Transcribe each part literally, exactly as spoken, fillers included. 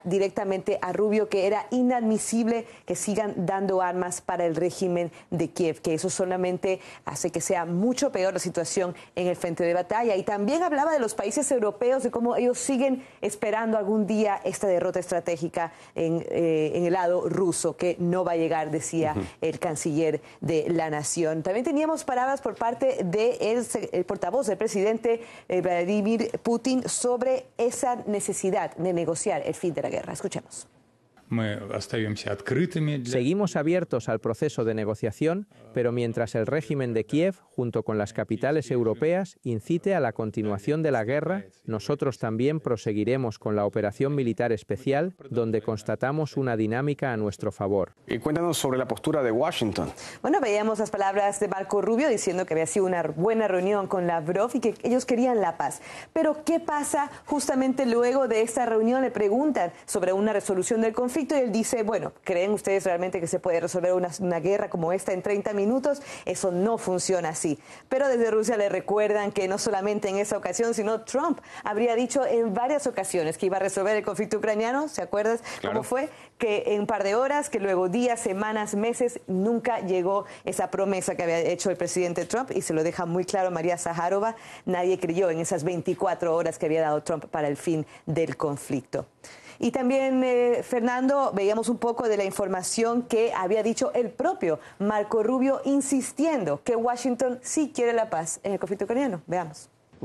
directamente a Rubio que era inadmisible que sigan dando armas para el régimen de Kiev, que eso solamente hace que sea mucho peor la situación en el frente de batalla. Y también hablaba de los países europeos, de cómo ellos siguen esperando algún día esta derrota estratégica en, eh, en el lado ruso, que no va a llegar, decía uh-huh. el canciller de la nación. También teníamos palabras por parte del de el portavoz del presidente eh, Vladimir Putin sobre esa necesidad de negociar el fin de la guerra. Escuchemos. Seguimos abiertos al proceso de negociación, pero mientras el régimen de Kiev, junto con las capitales europeas, incite a la continuación de la guerra, nosotros también proseguiremos con la operación militar especial, donde constatamos una dinámica a nuestro favor. Y cuéntanos sobre la postura de Washington. Bueno, veíamos las palabras de Marco Rubio diciendo que había sido una buena reunión con Lavrov y que ellos querían la paz. Pero ¿qué pasa justamente luego de esta reunión? Le preguntan sobre una resolución del conflicto. Y él dice, bueno, ¿creen ustedes realmente que se puede resolver una, una guerra como esta en treinta minutos? Eso no funciona así. Pero desde Rusia le recuerdan que no solamente en esa ocasión, sino Trump habría dicho en varias ocasiones que iba a resolver el conflicto ucraniano. ¿Se acuerdas claro. cómo fue? Que en un par de horas, que luego días, semanas, meses, nunca llegó esa promesa que había hecho el presidente Trump, y se lo deja muy claro María Zaharova. Nadie creyó en esas veinticuatro horas que había dado Trump para el fin del conflicto. Y también, eh, Fernando, veíamos un poco de la información que había dicho el propio Marco Rubio, insistiendo que Washington sí quiere la paz en el conflicto ucraniano. Veamos.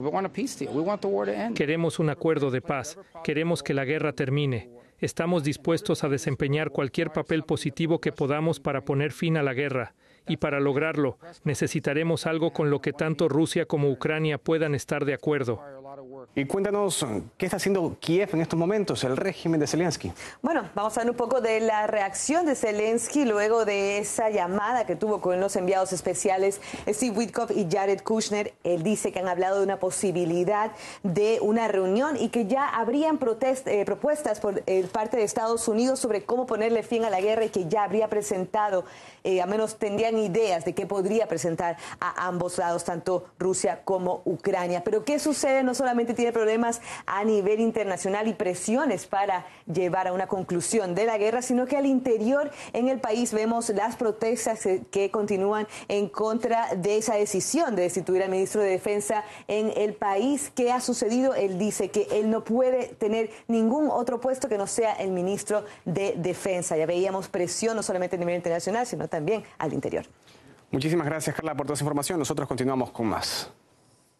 Queremos un acuerdo de paz. Queremos que la guerra termine. Estamos dispuestos a desempeñar cualquier papel positivo que podamos para poner fin a la guerra. Y para lograrlo, necesitaremos algo con lo que tanto Rusia como Ucrania puedan estar de acuerdo. Y cuéntanos, ¿qué está haciendo Kiev en estos momentos, el régimen de Zelensky? Bueno, vamos a hablar un poco de la reacción de Zelensky luego de esa llamada que tuvo con los enviados especiales Steve Witkoff y Jared Kushner. Él dice que han hablado de una posibilidad de una reunión y que ya habrían protest, eh, propuestas por eh, parte de Estados Unidos sobre cómo ponerle fin a la guerra, y que ya habría presentado, eh, a menos tendrían ideas de qué podría presentar a ambos lados, tanto Rusia como Ucrania. Pero ¿qué sucede? No solamente tiene problemas a nivel internacional y presiones para llevar a una conclusión de la guerra, sino que al interior en el país vemos las protestas que continúan en contra de esa decisión de destituir al ministro de Defensa en el país. ¿Qué ha sucedido? Él dice que él no puede tener ningún otro puesto que no sea el ministro de Defensa. Ya veíamos presión no solamente a nivel internacional, sino también al interior. Muchísimas gracias, Carla, por toda esa información. Nosotros continuamos con más.